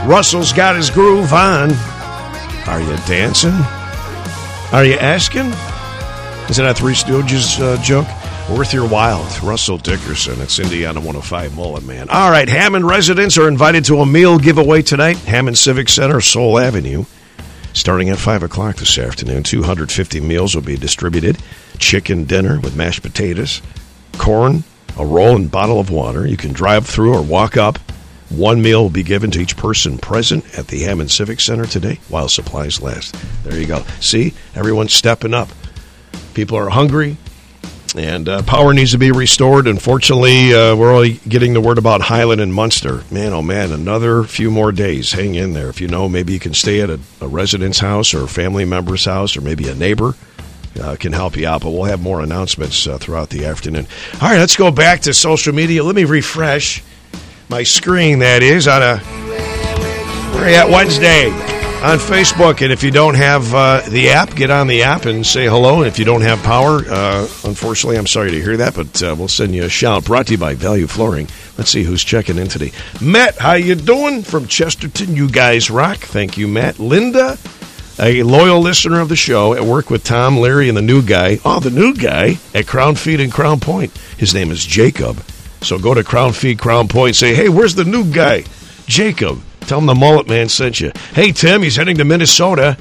Russell's got his groove on. Are you dancing? Are you asking? Is that a Three Stooges joke? Worth your while. Russell Dickerson. It's Indiana 105 Mullet Man. All right, Hammond residents are invited to a meal giveaway tonight. Hammond Civic Center, Soul Avenue. Starting at 5 o'clock this afternoon, 250 meals will be distributed. Chicken dinner with mashed potatoes, corn, a roll, and bottle of water. You can drive through or walk up. One meal will be given to each person present at the Hammond Civic Center today while supplies last. There you go. See, everyone's stepping up. People are hungry, and power needs to be restored. Unfortunately, we're only getting the word about Highland and Munster. Man, oh man, another few more days. Hang in there. If you know, maybe you can stay at a resident's house or a family member's house or maybe a neighbor. Can help you out, but we'll have more announcements throughout the afternoon. All right, let's go back to social media. Let me refresh my screen, that is, on we're at Wednesday on Facebook. And if you don't have the app, get on the app and say hello. And if you don't have power, unfortunately, I'm sorry to hear that, but we'll send you a shout. Brought to you by Value Flooring. Let's see who's checking in today. Matt, how you doing? From Chesterton, you guys rock. Thank you, Matt. Linda, a loyal listener of the show, at work with Tom, Larry, and the new guy. Oh, the new guy at Crown Feed in Crown Point. His name is Jacob. So go to Crown Feed, Crown Point, say, hey, where's the new guy? Jacob. Tell him the Mullet Man sent you. Hey, Tim, he's heading to Minnesota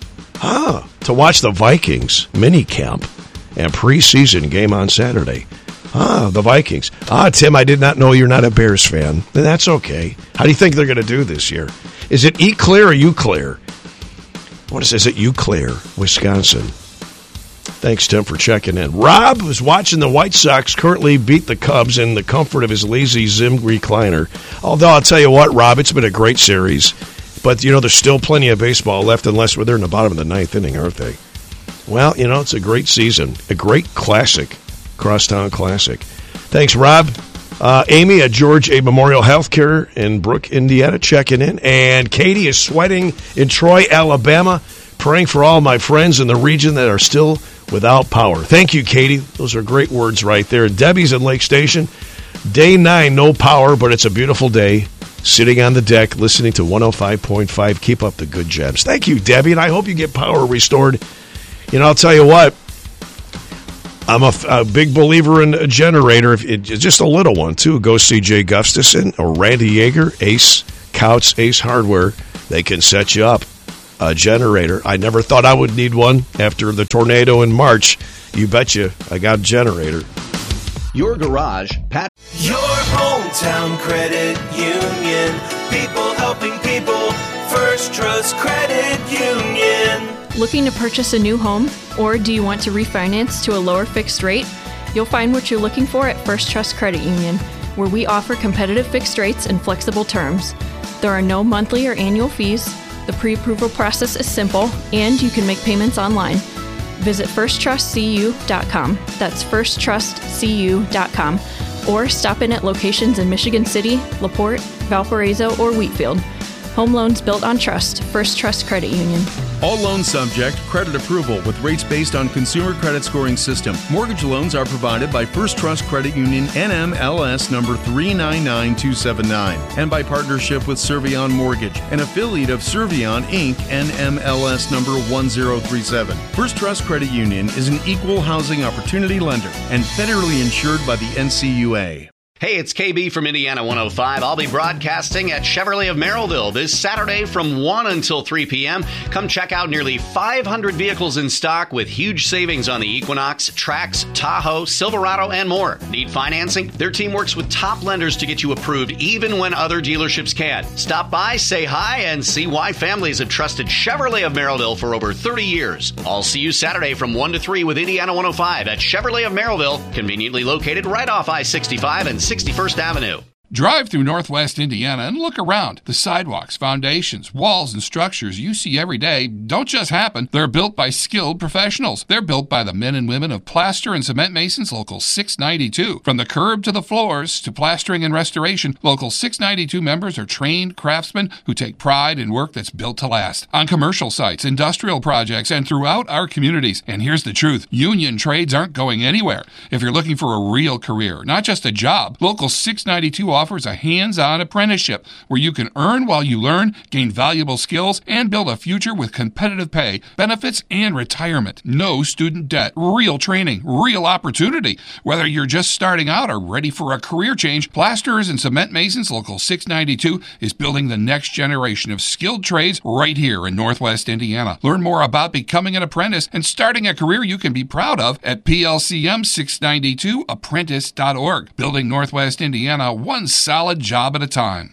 to watch the Vikings mini camp and preseason game on Saturday. The Vikings. Tim, I did not know you're not a Bears fan. That's okay. How do you think they're going to do this year? Is it Eau Claire or Eau Claire? What is it? Eau Claire, Wisconsin. Thanks, Tim, for checking in. Rob was watching the White Sox currently beat the Cubs in the comfort of his lazy Zim recliner. Although, I'll tell you what, Rob, it's been a great series. But, there's still plenty of baseball left unless they're in the bottom of the ninth inning, aren't they? Well, it's a great season. A great classic. Crosstown classic. Thanks, Rob. Amy at George A. Memorial Healthcare in Brook, Indiana, checking in. And Katie is sweating in Troy, Alabama, praying for all my friends in the region that are still without power. Thank you, Katie. Those are great words right there. Debbie's in Lake Station. Day 9, no power, but it's a beautiful day. Sitting on the deck, listening to 105.5. Keep up the good gems. Thank you, Debbie, and I hope you get power restored. I'll tell you what. I'm a big believer in a generator. Just a little one, too. Go see Jay Gustafson or Randy Yeager, Ace Couts, Ace Hardware. They can set you up. A generator. I never thought I would need one after the tornado in March. You betcha, I got a generator. Your garage, Pat. Your hometown credit union. People helping people. First Trust Credit Union. Looking to purchase a new home? Or do you want to refinance to a lower fixed rate? You'll find what you're looking for at First Trust Credit Union, where we offer competitive fixed rates and flexible terms. There are no monthly or annual fees. The pre-approval process is simple, and you can make payments online. Visit firsttrustcu.com. That's firsttrustcu.com. Or stop in at locations in Michigan City, LaPorte, Valparaiso, or Wheatfield. Home loans built on trust. First Trust Credit Union. All loans subject credit approval with rates based on consumer credit scoring system. Mortgage loans are provided by First Trust Credit Union, NMLS number 399279, and by partnership with Servion Mortgage, an affiliate of Servion Inc., NMLS number 1037. First Trust Credit Union is an equal housing opportunity lender and federally insured by the NCUA. Hey, it's KB from Indiana 105. I'll be broadcasting at Chevrolet of Merrillville this Saturday from 1 until 3 p.m. Come check out nearly 500 vehicles in stock with huge savings on the Equinox, Trax, Tahoe, Silverado, and more. Need financing? Their team works with top lenders to get you approved even when other dealerships can't. Stop by, say hi, and see why families have trusted Chevrolet of Merrillville for over 30 years. I'll see you Saturday from 1 to 3 with Indiana 105 at Chevrolet of Merrillville, conveniently located right off I-65 and 61st Avenue. Drive through Northwest Indiana and look around. The sidewalks, foundations, walls, and structures you see every day don't just happen. They're built by skilled professionals. They're built by the men and women of Plaster and Cement Masons Local 692. From the curb to the floors to plastering and restoration, Local 692 members are trained craftsmen who take pride in work that's built to last. On commercial sites, industrial projects, and throughout our communities. And here's the truth. Union trades aren't going anywhere. If you're looking for a real career, not just a job, Local 692 offers a hands-on apprenticeship where you can earn while you learn, gain valuable skills, and build a future with competitive pay, benefits, and retirement. No student debt, real training, real opportunity. Whether you're just starting out or ready for a career change, Plasterers and Cement Masons Local 692 is building the next generation of skilled trades right here in Northwest Indiana. Learn more about becoming an apprentice and starting a career you can be proud of at plcm692apprentice.org. Building Northwest Indiana one solid job at a time.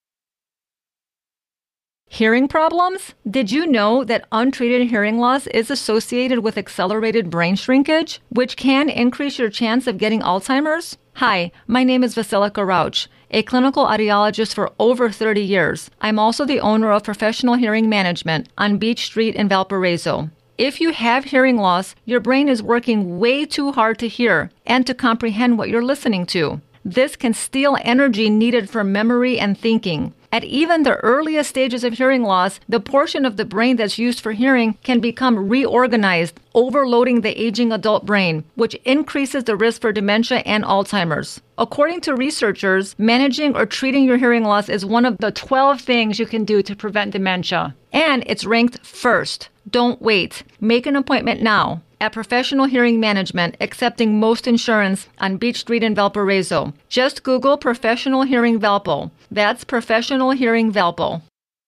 Hearing problems? Did you know that untreated hearing loss is associated with accelerated brain shrinkage, which can increase your chance of getting Alzheimer's? Hi, my name is Vasilika Rauch, a clinical audiologist for over 30 years. I'm also the owner of Professional Hearing Management on Beach Street in Valparaiso. If you have hearing loss, your brain is working way too hard to hear and to comprehend what you're listening to. This can steal energy needed for memory and thinking. At even the earliest stages of hearing loss, the portion of the brain that's used for hearing can become reorganized, overloading the aging adult brain, which increases the risk for dementia and Alzheimer's. According to researchers, managing or treating your hearing loss is one of the 12 things you can do to prevent dementia. And it's ranked first. Don't wait. Make an appointment now at Professional Hearing Management, accepting most insurance on Beach Street in Valparaiso. Just Google Professional Hearing Valpo. That's Professional Hearing Valpo.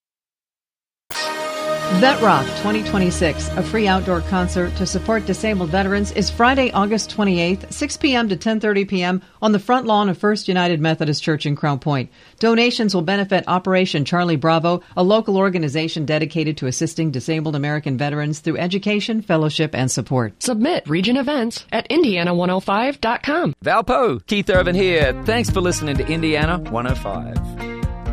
Vet Rock 2026, a free outdoor concert to support disabled veterans, is Friday, August 28th, 6 p.m. to 10:30 p.m. on the front lawn of First United Methodist Church in Crown Point. Donations will benefit Operation Charlie Bravo, a local organization dedicated to assisting disabled American veterans through education, fellowship, and support. Submit Region Events at Indiana105.com. Valpo, Keith Irvin here. Thanks for listening to Indiana 105.